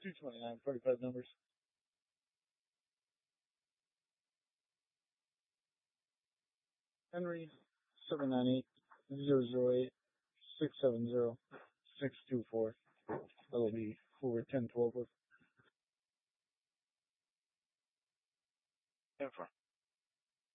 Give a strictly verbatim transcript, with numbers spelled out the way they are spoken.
two twenty-nine, forty-five numbers. Henry, seven nine eight, zero zero eight, six seven zero, six two four. That'll be who we're ten twelve with. Info.